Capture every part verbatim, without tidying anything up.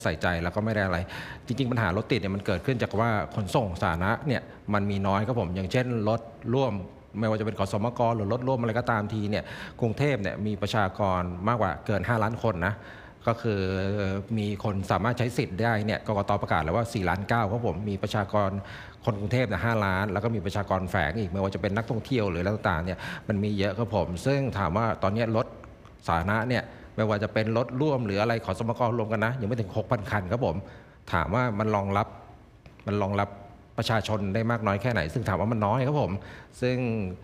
ใส่ใจแล้วก็ไม่ได้อะไรจริงๆปัญหารถติดเนี่ยมันเกิดขึ้นจากว่าขนส่งสาธารณะเนี่ยมันมีน้อยครับผมอย่างเช่นรถร่วมไม่ว่าจะเป็นขสมกหรือรถร่วมอะไรก็ตามทีเนี่ยกรุงเทพเนี่ยมีประชากรมากกว่าเกินห้าล้านคนนะก็คือมีคนสามารถใช้สิทธิ์ได้เนี่ยกกตประกาศแล้วว่าสี่ล้านเก้าครับผมมีประชากรคนกรุงเทพเนี่ยห้าล้านแล้วก็มีประชากรแฝงอีกไม่ว่าจะเป็นนักท่องเที่ยวหรืออะไรต่างๆเนี่ยมันมีเยอะครับผมซึ่งถามว่าตอนนี้รถสาธารณะเนี่ยไม่ว่าจะเป็นรถร่วมหรืออะไรขอสมกรรวมกันนะยังไม่ถึง หกพัน คันครับผมถามว่ามันรองรับมันรองรับประชาชนได้มากน้อยแค่ไหนซึ่งถามว่ามันน้อยครับผมซึ่ง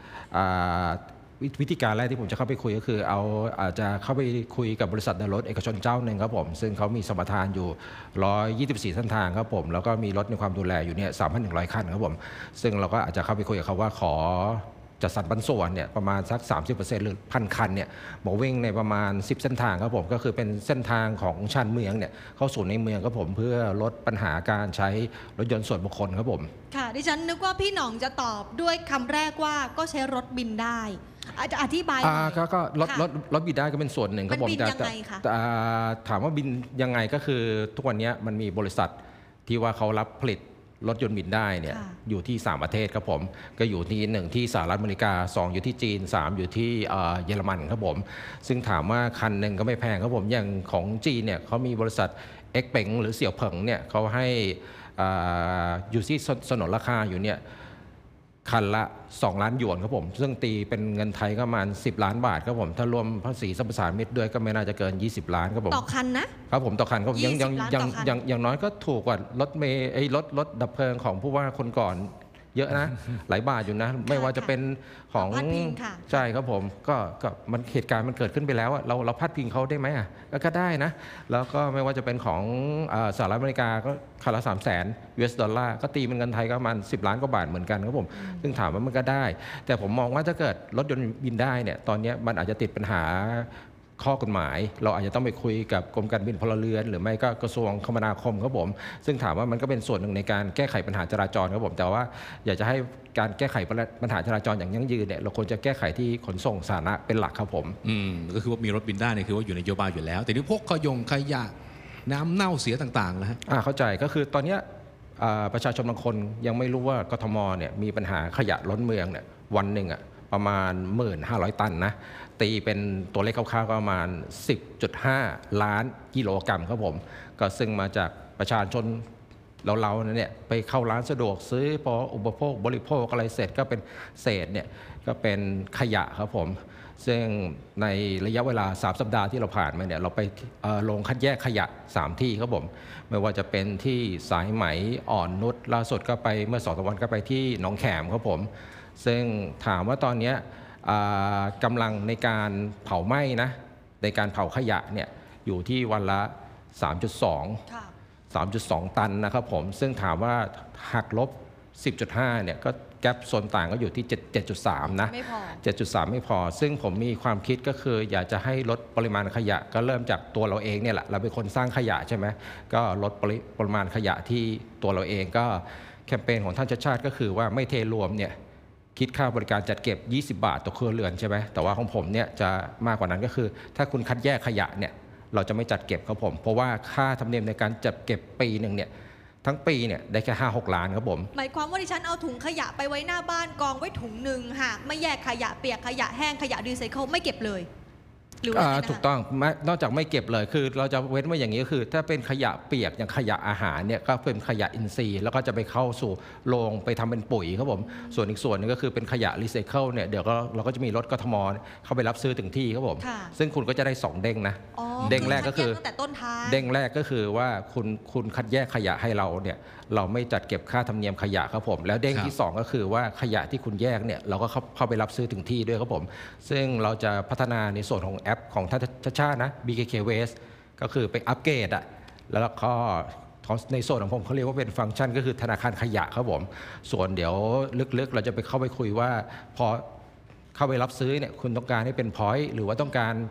วิธีการแรกที่ผมจะเข้าไปคุยก็คือเอาอาจจะเข้าไปคุยกับบริษัทเดินรถเอกชนเจ้าหนึ่งครับผมซึ่งเขามีสมรทานอยู่หนึ่งร้อยยี่สิบสี่เส้นทางครับผมแล้วก็มีรถในความดูแลอยู่เนี่ย สามพันหนึ่งร้อย คันครับผมซึ่งเราก็อาจจะเข้าไปคุยกับเขาว่าขอจัดสรรปันส่วนเนี่ยประมาณสัก สามสิบเปอร์เซ็นต์ หรือพันคันเนี่ยบอกวิ่งในประมาณสิบเส้นทางครับผมก็คือเป็นเส้นทางของชานเมืองเนี่ยเข้าสู่ในเมืองครับผมเพื่อลดปัญหาการใช้รถยนต์ส่วนบุคคลครับผมค่ะดิฉันนึกว่าพี่หน่องจะตอบด้วยคำแรกว่าก็ใช้รถบินได้อาจจะอธิบายหน่อยก็รถรถรถบินได้ก็เป็นส่วนหนึ่งครับผมแต่ถามว่าบินยังไงก็คือทุกวันนี้มันมีบริษัทที่ว่าเขารับผลิตรถยนต์บินได้เนี่ยอยู่ที่สามประเทศครับผมก็อยู่ที่หนึ่งที่สหรัฐอเมริกาสองอยู่ที่จีนสามอยู่ที่เยอรมันครับผมซึ่งถามว่าคันหนึ่งก็ไม่แพงครับผมอย่างของจีนเนี่ยเขามีบริษัทเอ็กเป๋งหรือเสี่ยวเผิงเนี่ยเขาให้อยู่ที่สนนราคาอยู่เนี่ยคันละสองล้านหยวนครับผมซึ่งตีเป็นเงินไทยก็ประมาณสิบล้านบาทครับผมถ้ารวมภาษีสรรพสามิตด้วยก็ไม่น่าจะเกินยี่สิบล้านครับผมต่อคันนะครับผมต่อคันก็ยังยังยังยังอย่างน้อยก็ถูกกว่ารถเมย์ไอ้รถรถดับเพลิงของผู้ว่าคนก่อนเยอะนะหลายบาทอยู่นะไม่ว่าจะเป็นของใช่ครับผมก็ก็มันเหตุการณ์มันเกิดขึ้นไปแล้วเราเราพัดพิงเขาได้ไหมอ่ะก็ได้นะแล้วก็ไม่ว่าจะเป็นของสหรัฐอเมริกาก็คันละสามแสนยูเอสดอลลาร์ก็ตีเป็นเงินไทยก็ประมาณสิบล้านกว่าบาทเหมือนกันครับผมซึ่งถามว่ามันก็ได้แต่ผมมองว่าถ้าเกิดรถยนต์บินได้เนี่ยตอนนี้มันอาจจะติดปัญหาข้อกฎหมายเราอาจจะต้องไปคุยกับกรมการบินพลเรือนหรือไม่ก็กระทรวงคมนาคมครับผมซึ่งถามว่ามันก็เป็นส่วนหนึ่งในการแก้ไขปัญหาจราจรครับผมแต่ว่าอยากจะให้การแก้ไขปัญหาจราจรอย่างยั่งยืนเนี่ยเราควรจะแก้ไขที่ขนส่งสาธารณะเป็นหลักครับผมอืมก็คือว่ามีรถบินได้เนี่ยคือว่าอยู่ในนโยบายอยู่แล้วแต่ที่พวกขยงขยะน้ำเน่าเสียต่างๆนะฮะอ่าเข้าใจก็คือตอนนี้ประชาชนบางคนยังไม่รู้ว่ากทมเนี่ยมีปัญหาขยะล้นเมืองเนี่ยวันหนึ่งอ่ะประมาณ หนึ่งพันห้าร้อย ตันนะตีเป็นตัวเลขคร่าวๆก็ประมาณ สิบจุดห้า ล้านกิโลกรัมครับผมก็ซึ่งมาจากประชาชนเราๆเนี่ยไปเข้าร้านสะดวกซื้อพออุปโภคบริโภคอะไรเสร็จก็เป็นเศษเนี่ยก็เป็นขยะครับผมซึ่งในระยะเวลาสามสัปดาห์ที่เราผ่านมาเนี่ยเราไปลงคัดแยกขยะสามที่ครับผมไม่ว่าจะเป็นที่สายไหมอ่อนนุชล่าสุดก็ไปเมื่อสองสามวันก็ไปที่หนองแขมครับผมซึ่งถามว่าตอนนี้กำลังในการเผาไหม้นะในการเผาขยะเนี่ยอยู่ที่วันละ สามจุดสอง สามจุดสอง ตันนะครับผมซึ่งถามว่าหักลบ สิบจุดห้า เนี่ยก็แกลบโซนต่างก็อยู่ที่ เจ็ดจุดสาม นะไม่พอเจ็ดจุดสาม ไม่พอซึ่งผมมีความคิดก็คืออยากจะให้ลดปริมาณขยะก็เริ่มจากตัวเราเองเนี่ยแหละเราเป็นคนสร้างขยะใช่ไหมก็ลดปริมาณขยะที่ตัวเราเองก็แคมเปญของท่านชัดชาติก็คือว่าไม่เทรวมเนี่ยคิดค่าบริการจัดเก็บยี่สิบบาทต่อครัวเรือนใช่ไหมแต่ว่าของผมเนี่ยจะมากกว่านั้นก็คือถ้าคุณคัดแยกขยะเนี่ยเราจะไม่จัดเก็บครับผมเพราะว่าค่าธรรมเนียมในการจัดเก็บปีหนึ่งเนี่ยทั้งปีเนี่ยได้แค่ห้าหกล้านครับผมหมายความว่าดิฉันเอาถุงขยะไปไว้หน้าบ้านกองไว้ถุงหนึ่งหากไม่แยกขยะเปียกขยะแห้งขยะรีไซเคิลไม่เก็บเลยถูกต้องนอกจากไม่เก็บเลยคือเราจะเว้นไว้อย่างนี้ก็คือถ้าเป็นขยะเปียกอย่างขยะอาหารเนี่ยก็เป็นขยะอินทรีย์แล้วก็จะไปเข้าสู่โรงไปทำเป็นปุ๋ยครับผมส่วนอีกส่วนนึงก็คือเป็นขยะรีไซเคิลเนี่ยเดี๋ยวก็เราก็จะมีรถกทมเข้าไปรับซื้อถึงที่ครับผมซึ่งคุณก็จะได้สองเด้งนะเด้งแรกก็คือเด้งแรกก็คือว่าคุณคุณคัดแยกขยะให้เราเนี่ยเราไม่จัดเก็บค่าธรรมเนียมขยะครับผมแล้วเด้งที่สองก็คือว่าขยะที่คุณแยกเนี่ยเราก็เข้าเข้าไปรับซื้อถึงที่ด้วยครับผมซึ่งเราจะพัฒนาในส่วนของแอปของท่านชาชาตินะ บี เค เค Waste ก็คือไปอัปเกรดอะแล้วก็ในส่วนของผมเขาเรียกว่าเป็นฟังก์ชันก็คือธนาคารขยะครับผมส่วนเดี๋ยวลึกๆเราจะไปเข้าไปคุยว่าพอเข้าไปรับซื้อเนี่ยคุณต้องการให้เป็นพอยต์หรือว่าต้องการ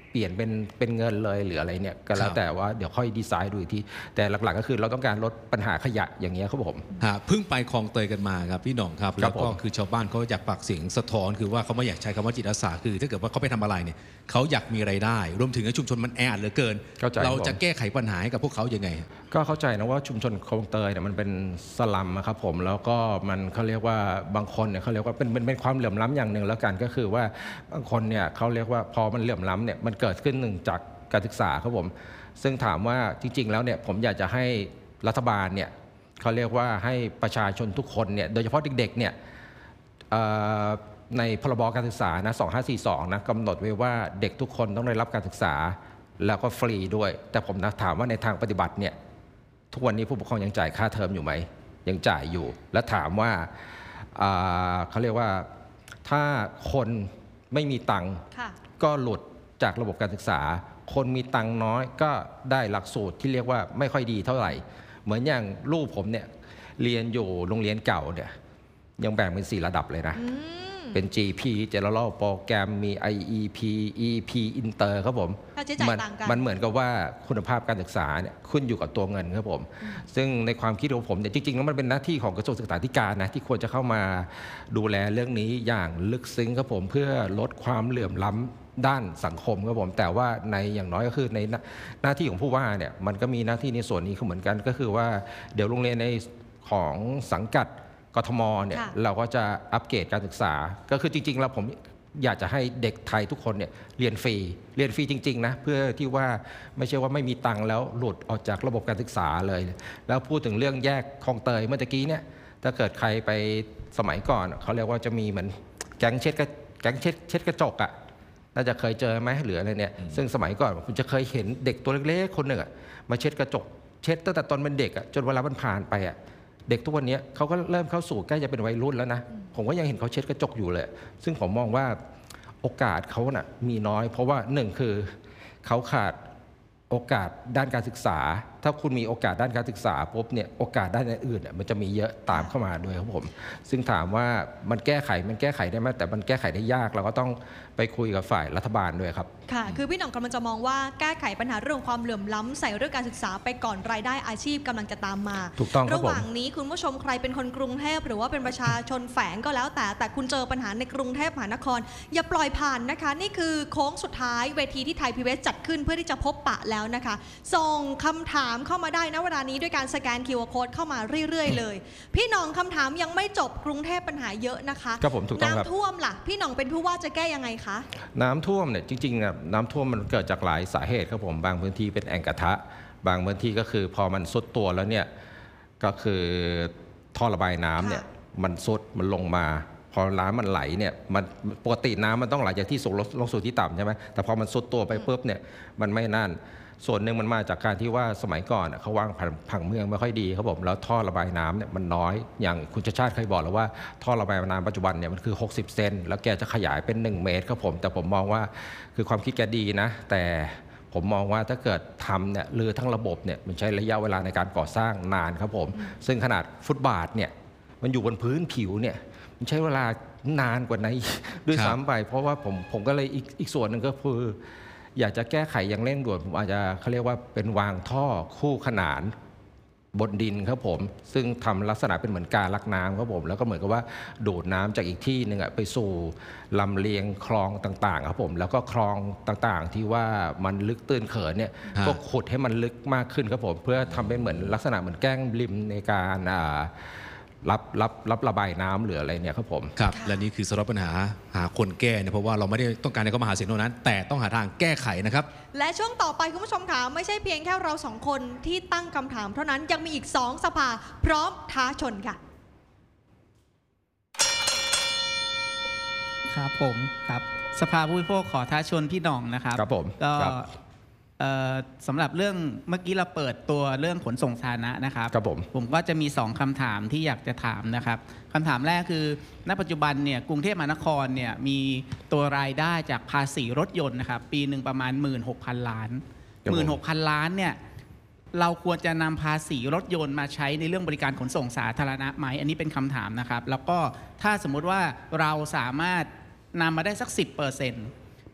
เปลี่ยนเป็นเป็นเงินเลยหรืออะไรเนี่ยก็แล้ครัวบแต่ว่าเดี๋ยวค่อยดีไซน์ดูอีกทีแต่หลักๆก็คือเราต้องการลดปัญหาขยะอย่างเงี้ยครับผมฮะเพิ่งไปคลองเตยกันมาครับพี่หน่องครับครัแล้บวก็ผมคือชาวบ้านเขาอยากปากเสียงสะท้อนคือว่าเขาไม่อยากใช้คำว่าจิตอาสาคือ ถ้าเกิดว่าเขาไปทำอะไรเนี่ยเขาอยากมีไรายได้ รวมถึงในชุมชนมันแออัดเหลือเกินเข้าใจเราผมจะแก้ไขปัญหาให้กับพวกเขายังไงก็เข้าใจนะว่าชุมชนคลองเตยเนี่ยมันเป็นสลัมอะครับผมแล้วก็มันเขาเรียกว่าบางคนเนี่ยเขาเรียกว่าเป็นเป็นเป็นความเหลื่อมล้ำอย่างหนึ่งแล้วกันก็คือว่าบางคนเนี่ยเขาเรียกว่าพอมันเหลื่อมล้ำเนี่ยมันเกิดขึ้นหนึ่งจากการศึกษาครับผมซึ่งถามว่าจริงๆแล้วเนี่ยผมอยากจะให้รัฐบาลเนี่ยเขาเรียกว่าให้ประชาชนทุกคนเนี่ยโดยเฉพาะเด็กๆเนี่ยเอ่อในพรบการศึกษานะสองห้าสี่สองนะกำหนดไว้ว่าเด็กทุกคนต้องได้รับการศึกษาแล้วก็ฟรีด้วย แต่ผมนะถามว่าในทางปฏิบัติเนี่ยทุกวันนี้ผู้ปกครองยังจ่ายค่าเทอมอยู่ไหมยังจ่ายอยู่ และถามว่าอ่าเขาเรียกว่าถ้าคนไม่มีตังค์ค่ะก็หลุดจากระบบการศึกษา คนมีตังค์น้อยก็ได้หลักสูตรที่เรียกว่าไม่ค่อยดีเท่าไหร่ เหมือนอย่างลูกผมเนี่ยเรียนอยู่โรงเรียนเก่าเนี่ยยังแบ่งเป็นสี่ระดับเลยนะอืมเป็น จี พี General Program มี ไอ อี พี อี พี Inter ครับผมค่าใช้จ่ายมัต่างกันมันเหมือนกับว่าคุณภาพการศึกษาเนี่ยขึ้นอยู่กับตัวเงินครับผม ซึ่งในความคิดของผมเนี่ยจริงๆแล้วมันเป็นหน้าที่ของกระทรวงศึกษาธิการนะที่ควรจะเข้ามาดูแลเรื่องนี้อย่างลึกซึ้งครับผมเพื่อลดความเหลื่อมล้ำด้านสังคมครับผมแต่ว่าในอย่างน้อยก็คือในหน้าหน้าที่ของผู้ว่าเนี่ยมันก็มีหน้าที่ในส่วนนี้เหมือนกันก็คือว่าเดี๋ยวโรงเรียนในของสังกัดกทมเนี่ยค่ะเราก็จะอัปเกรดการศึกษา ก็คือจริงๆแล้วผมอยากจะให้เด็กไทยทุกคนเนี่ยเรียนฟรีเรียนฟรีจริงๆนะเพื่อที่ว่าไม่ใช่ว่าไม่มีตังค์แล้วหลุดออกจากระบบการศึกษาเลย แล้วพูดถึงเรื่องแยกคลองเตยเมื่อตะกี้เนี่ยถ้าเกิดใครไปสมัยก่อนเขาเรียกว่าจะมีเหมือนแก๊งเช็ดกระแก๊งเช็ดเช็ดกระจกอะ น่าจะเคยเจอไหมหรืออะไรเนี่ยซึ่งสมัยก่อนคุณจะเคยเห็นเด็กตัวเล็กๆคนหนึ่งอะมาเช็ดกระจกเช็ดตั้งแต่ตอนเป็นเด็กอะจนเวลามันผ่านไปอะเด็กทุกวันนี้เขาก็เริ่มเข้าสู่ใกล้จะเป็นวัยรุ่นแล้วนะผมก็ยังเห็นเขาเช็ดกระจกอยู่เลย ซึ่งผมมองว่าโอกาสเขาน่ะมีน้อย เพราะว่าหนึ่งคือเขาขาดโอกาสด้านการศึกษา ถ้าคุณมีโอกาสด้านการศึกษาปุ๊บเนี่ยโอกาสด้านอื่นๆเนี่ยมันจะมีเยอะตามเข้ามาด้วยครับผมซึ่งถามว่ามันแก้ไขมันแก้ไขได้ไหมแต่มันแก้ไขได้ยากเราก็ต้องไปคุยกับฝ่ายรัฐบาลด้วยครับค่ะ คือพี่หน่องกำลังจะมองว่าแก้ไขปัญหาเรื่องความเหลื่อมล้ำใส่เรื่องการศึกษาไปก่อนรายได้อาชีพกำลังจะตามมาถูกต้องครับระหว่างนี้คุณผู้ชมใครเป็นคนกรุงเทพหรือว่าเป็นประชาชนแฝงก็แล้วแต่แต่คุณเจอปัญหาในกรุงเทพมหานคร อย่าปล่อยผ่านนะคะ นี่คือโค้งสุดท้ายเวทีที่ไทยพีบีเอสจัดขึ้นเพื่อที่จะพบปะแล้วนะคะส่งคำถามเข้ามาได้นะเวลานี้ด้วยการสแกน คิว อาร์ Code เข้ามาเรื่อย ๆ เลย พี่หน่องคำถามยังไม่จบกรุงเทพปัญหาเยอะนะคะครับผมถูกต้องครับน้ำท่วมล่ะพี่หน่องเป็นผู้ว่าจะแก้ยังไงคะน้ำท่วมเนี่ยจริงๆนะน้ำท่วมมันเกิดจากหลายสาเหตุครับผมบางพื้นที่เป็นแอ่งกระทะ บางพื้นที่ก็คือพอมันซุดตัวแล้วเนี่ยก็คือท่อระบายน้ำเนี่ยค่ะมันซุดมันลงมา พอน้ำมันไหลเนี่ยมันปกติน้ำมันต้องไหลจากที่สูงลงลงสู่ที่ต่ำใช่ไหมแต่พอมันซุดตัวไปปุ๊บเนี่ยมันไม่นั่น ส่วนหนึ่งมันมาจากการที่ว่าสมัยก่อนเขาวางผังผังเมืองไม่ค่อยดีครับผมแล้วท่อระบายน้ำเนี่ยมันน้อยอย่างคุณชาติชาติเคยบอกแล้วว่าท่อระบายน้ำปัจจุบันเนี่ยมันคือหกสิบเซนแล้วแกจะขยายเป็นหนึ่งเมตรครับผมแต่ผมมองว่าคือความคิดแกดีนะแต่ผมมองว่าถ้าเกิดทำเนี่ยเรือทั้งระบบเนี่ยมันใช้ระยะเวลาในการก่อสร้างนานครับผมซึ่งขนาดฟุตบาทเนี่ยมันอยู่บนพื้นผิวเนี่ยมันใช้เวลานานกว่านั้นด้วยซ้ำไปเพราะว่าผมผมก็เลยอีกอีกส่วนหนึ่งก็คืออยากจะแก้ไขอย่างเร่งด่วนผมอาจจะเขาเรียกว่าเป็นวางท่อคู่ขนานบนดินครับผมซึ่งทำลักษณะเป็นเหมือนการลักน้ำครับผมแล้วก็เหมือนกับว่าดูดน้ำจากอีกที่หนึ่งไปสู่ลำเลียงคลองต่างๆครับผมแล้วก็คลองต่างๆที่ว่ามันลึกตื้นเขินเนี่ยฮะก็ขุดให้มันลึกมากขึ้นครับผมเพื่อทำเป็นเหมือนลักษณะเหมือนแกล้งริมในการอ่ารับรับรับระบายน้ำหรืออะไรเนี่ยครับผมครับค่ะและนี่คือสำหรับปัญหาหาคนแก้เนี่ยเพราะว่าเราไม่ได้ต้องการให้เขามาหาเสียงเท่านั้น แต่ต้องหาทางแก้ไขนะครับและช่วงต่อไปคุณผู้ชมค่ะไม่ใช่เพียงแค่เราสองคนที่ตั้งคำถามเท่านั้นยังมีอีกสองสภาพร้อมท้าชนค่ะครับผมครับสภาผู้บริโภคขอท้าชวนพี่หน่องนะครับครับผมก็ครับเอ่อสำหรับเรื่องเมื่อกี้เราเปิดตัวเรื่องขนส่งสาธารณะนะครับครับผมผมก็จะมีสองคำถามที่อยากจะถามนะครับคำถามแรกคือณปัจจุบันเนี่ยกรุงเทพมหานครเนี่ยมีตัวรายได้จากภาษีรถยนต์นะครับปีหนึ่งประมาณ หนึ่งหมื่นหกพัน ล้านครับผมหนึ่งหมื่นหกพัน ล้านเนี่ยเราควรจะนำภาษีรถยนต์มาใช้ในเรื่องบริการขนส่งสาธารณะไหมอันนี้เป็นคำถามนะครับแล้วก็ถ้าสมมุติว่าเราสามารถนำมาได้สัก สิบเปอร์เซ็นต์ ป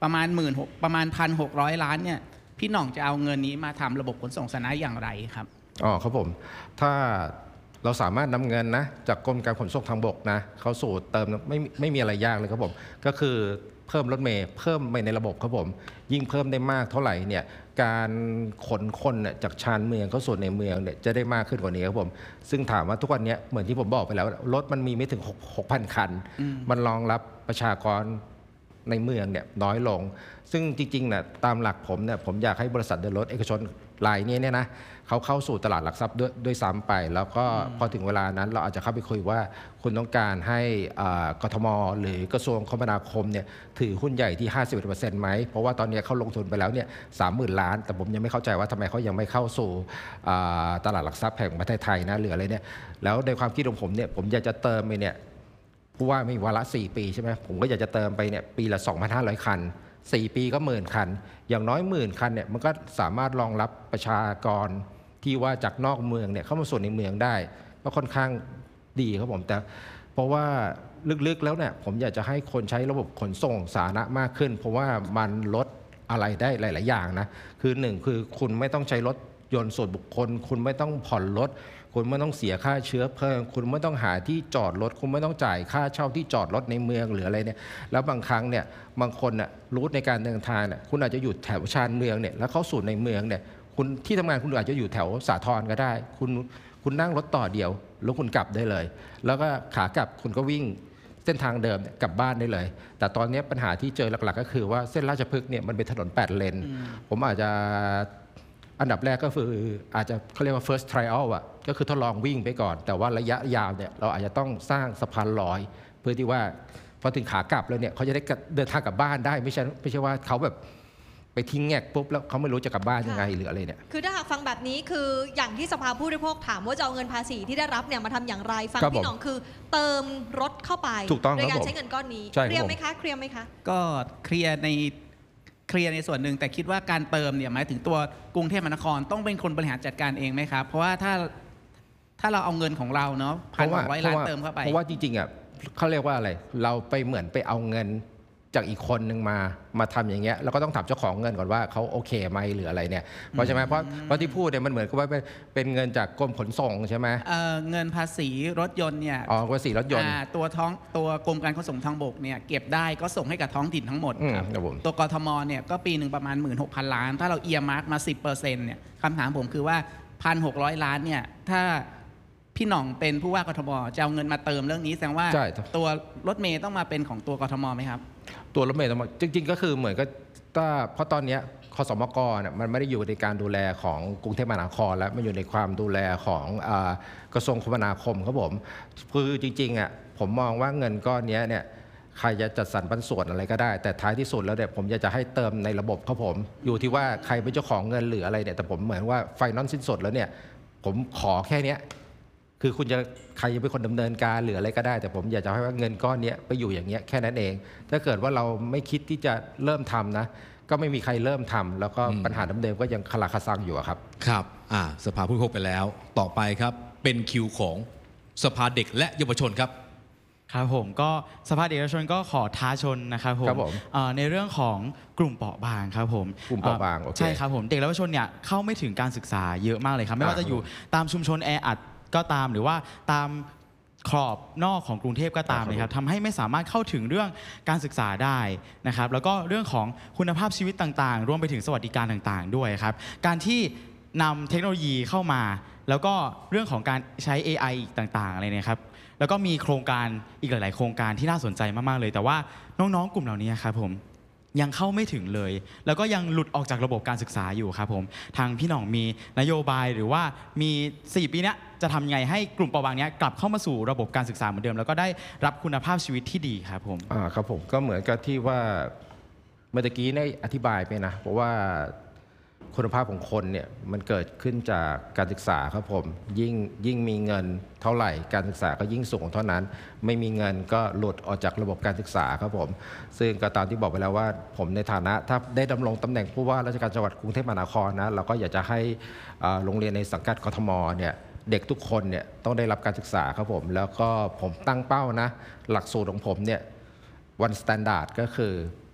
ประมาณหมื่นประมาณพันหกร้อยล้านเนี่ยพี่หน่องจะเอาเงินนี้มาทำระบบขนส่งสาธารณะอย่างไรครับอ๋อครับผมถ้าเราสามารถนำเงินนะจากกรมการขนส่งทางบกนะเขาสู่เติมไม่ไม่มีอะไรยากเลยครับผมก็คือเพิ่มรถเมล์เพิ่มไปในระบบครับผมยิ่งเพิ่มได้มากเท่าไหร่เนี่ยการขนคนเนี่ยจากชานเมืองเข้าสู่ในเมืองเนี่ยจะได้มากขึ้นกว่านี้ครับผมซึ่งถามว่าทุกวันนี้เหมือนที่ผมบอกไปแล้วรถมันมีไม่ถึงหกพันคันมันรองรับประชากรในเมืองเนี่ยน้อยลงซึ่งจริงๆนะตามหลักผมเนี่ยผมอยากให้บริษัทเดินรถเอกชนรายนี้เนี่ยนะเขาเข้าสู่ตลาดหลักทรัพย์ด้วยด้วยซ้ำไปแล้วก็พอถึงเวลานั้นเราอาจจะเข้าไปคุยว่าคุณต้องการให้กทมหรือกระทรวงคมนาคมเนี่ยถือหุ้นใหญ่ที่ ห้าสิบเปอร์เซ็นต์ ไหมเพราะว่าตอนนี้เขาลงทุนไปแล้วเนี่ยสามหมื่นล้านแต่ผมยังไม่เข้าใจว่าทำไมเขายังไม่เข้าสู่ตลาดหลักทรัพย์แห่งประเทศไทยนะหรืออะไรเนี่ยแล้วในความคิดของผมเนี่ยผมอยากจะเติมไปเนี่ยผู้ว่ามีวาระสี่ปีใช่ไหมผมก็อยากจะเติมไปเนี่ยปีละ สองพันห้าร้อย คันสี่ปีก็หมื่นคันอย่างน้อยหมื่นคันเนี่ยมันก็สามารถรองรับประชากรที่ว่าจากนอกเมืองเนี่ยเข้ามาสู่ในเมืองได้ก็ค่อนข้างดีครับผมแต่เพราะว่าลึกๆแล้วเนี่ยผมอยากจะให้คนใช้ระบบขนส่งสาธารณะมากขึ้นเพราะว่ามันลดอะไรได้หลายๆอย่างนะคือหนึ่งคือคุณไม่ต้องใช้รถยนต์ส่วนบุคคลคุณไม่ต้องผ่อนรถคุณไม่ต้องเสียค่าเชื้อเพลิงคุณไม่ต้องหาที่จอดรถคุณไม่ต้องจ่ายค่าเช่าที่จอดรถในเมืองหรืออะไรเนี่ยแล้วบางครั้งเนี่ยบางคนน่ะรูทในการเดินทางเนี่ยคุณอาจจะอยู่แถวชานเมืองเนี่ยแล้วเข้าสู่ในเมืองเนี่ยคุณที่ทำงานคุณอาจจะอยู่แถวสาทรก็ได้คุณคุณนั่งรถต่อเดียวแล้วคุณกลับได้เลยแล้วก็ขากลับคุณก็วิ่งเส้นทางเดิมกลับบ้านได้เลยแต่ตอนนี้ปัญหาที่เจอหลักๆก็คือว่าเส้นราชพฤกษ์เนี่ยมันเป็นถนนแปดเลนผมอาจจะอันดับแรกก็คืออาจจะเขาเรียกว่า first trial อ่ะก็คือทดลองวิ่งไปก่อนแต่ว่าระยะยาวเนี่ยเราอาจจะต้องสร้างสะพานลอยเพื่อที่ว่าพอถึงขากลับแล้วเนี่ยเขาจะได้เดินทางกลับบ้านได้ไม่ใช่ไม่ใช่ว่าเขาแบบไปทิ้งแงกปุ๊บแล้วเขาไม่รู้จะกลับบ้านยังไงหรืออะไรเนี่ยคือถ้าหากฟังแบบนี้คืออย่างที่สภาผู้บริโภคถามว่าจะเอาเงินภาษีที่ได้รับเนี่ยมาทำอย่างไรฟังพี่หน่องคือเติมรถเข้าไปโดยการใช้เงินก้อนนี้เคลียร์ไหมคะเคลียร์ไหมคะก็เคลียร์ในเคลียร์ในส่วนหนึ่งแต่คิดว่าการเติมเนี่ยหมายถึงตัวกรุงเทพมหานครต้องเป็นคนบริหารจัดการเองไหมครับเพราะว่าถ้าถ้าเราเอาเงินของเราเนาะพันหกร้อยล้านเติมเข้าไปเพราะว่าจริงๆอ่ะเขาเรียกว่าอะไรเราไปเหมือนไปเอาเงินจากอีกคนหนึ่งมามาทำอย่างเงี้ยเราก็ต้องถามเจ้าของเงินก่อนว่าเขาโอเคไหมหรืออะไรเนี่ยเพราะใช่ไหมเพราะเพราะที่พูดเนี่ยมันเหมือนกับว่าเป็นเงินจากกรมขนส่งใช่ไหมเอ่อเงินภาษีรถยนต์เนี่ยอ๋อภาษีรถยนต์ตัวท้องตัวกรมการขนส่งทางบกเนี่ยเก็บได้ก็ส่งให้กับท้องถิ่นทั้งหมดครับตัวกทมเนี่ยก็ปีหนึ่งประมาณ หนึ่งหมื่นหกพัน ล้านถ้าเราเอียร์มาร์กมา สิบเปอร์เซ็นต์ เนี่ยคำถามผมคือว่า หนึ่งพันหกร้อย ล้านเนี่ยถ้าพี่หน่องเป็นผู้ว่ากทมจะเอาเงินมาเติมเรื่องนี้แสดงว่าตัวรถเมย์ต้องมาเป็นของตัวกทมไหมครับตัวรถเมล์จริงๆก็คือเหมือนกับเพราะตอนนี้คสมกเนี่ยมันไม่ได้อยู่ในการดูแลของกรุงเทพมหานครแล้วมันอยู่ในความดูแลของกระทรวงคมนาคมครับผมคือจริงๆอ่ะผมมองว่าเงินก้อนนี้เนี่ยใครจะจัดสรรปันส่วนอะไรก็ได้แต่ท้ายที่สุดแล้วเนี่ยผมอยากจะให้เติมในระบบครับผมอยู่ที่ว่าใครเป็นเจ้าของเงินหรืออะไรเนี่ยแต่ผมเหมือนว่าไฟนอลสิ้นสุดแล้วเนี่ยผมขอแค่นี้คือคุณจะใครจะเป็นคนดำเนินการหรืออะไรก็ได้แต่ผมอยากจะให้ว่าเงินก้อนนี้ไปอยู่อย่างเงี้ยแค่นั้นเองถ้าเกิดว่าเราไม่คิดที่จะเริ่มทำนะก็ไม่มีใครเริ่มทำแล้วก็ปัญหาเดิมๆก็ยังคลาคาซังอยู่ครับครับอ่าสภาผู้บริโภคไปแล้วต่อไปครับเป็นคิวของสภาเด็กและเยาวชนครับครับผมก็สภาเด็กเยาวชนก็ขอท้าชนนะครับผมในเรื่องของกลุ่มเปราะบางครับผมกลุ่มเปราะบางใช่ครับผมเด็กและเยาวชนเนี่ยเข้าไม่ถึงการศึกษาเยอะมากเลยครับไม่ว่าจะอยู่ตามชุมชนแออัดก็ตามหรือว่าตามขอบนอกของกรุงเทพก็ตามเลยครับทำให้ไม่สามารถเข้าถึงเรื่องการศึกษาได้นะครับแล้วก็เรื่องของคุณภาพชีวิตต่างๆรวมไปถึงสวัสดิการต่างๆด้วยครับการที่นำเทคโนโลยีเข้ามาแล้วก็เรื่องของการใช้ เอ ไอ ต่างๆอะไรเนี่ยครับแล้วก็มีโครงการอีกหลายๆโครงการที่น่าสนใจมากๆเลยแต่ว่าน้องๆกลุ่มเหล่านี้ครับผมยังเข้าไม่ถึงเลยแล้วก็ยังหลุดออกจากระบบการศึกษาอยู่ครับผมทางพี่หน่องมีนโยบายหรือว่ามีสี่ปีนี้จะทำยังไงให้กลุ่มเปราะบางนี้กลับเข้ามาสู่ระบบการศึกษาเหมือนเดิมแล้วก็ได้รับคุณภาพชีวิตที่ดีครับผมอ่าครับผมก็เหมือนกับที่ว่าเมื่อกี้ได้อธิบายไปนะเพราะว่าคุณภาพของคนเนี่ยมันเกิดขึ้นจากการศึกษาครับผมยิ่งยิ่งมีเงินเท่าไหร่การศึกษาก็ยิ่งสูงเท่านั้นไม่มีเงินก็หลุดออกจากระบบการศึกษาครับผมซึ่งก็ตามที่บอกไปแล้วว่าผมในฐานะถ้าได้ดำรงตำแหน่งผู้ว่าราชการจังหวัดกรุงเทพมหานครนะเราก็อยากจะให้โรงเรียนในสังกัดกทมเนี่ยเด็กทุกคนเนี่ยต้องได้รับการศึกษาครับผมแล้วก็ผมตั้งเป้านะหลักสูตรของผมเนี่ยวันสแตนดาร์ดก็คือ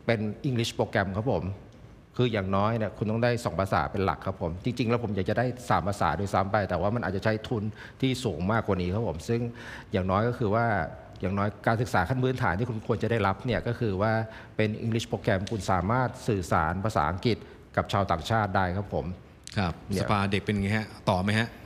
เป็น English โปรแกรมครับผมคืออย่างน้อยเนี่ยคุณต้องได้สองภาษาเป็นหลักครับผมจริงๆแล้วผมอยากจะได้สามภาษาโดยซ้ำไปแต่ว่ามันอาจจะใช้ทุนที่สูงมากกว่านี้ครับผมซึ่งอย่างน้อยก็คือว่าอย่างน้อยการศึกษาขั้นพื้นฐานที่คุณควรจะได้รับเนี่ยก็คือว่าเป็น English โปรแกรมคุณสามารถสื่อสารภาษาอังกฤษกับชาวต่างชาติได้ครับผมครับเนี่ยสภาเด็กเป็นไงฮะต่อไหมฮะ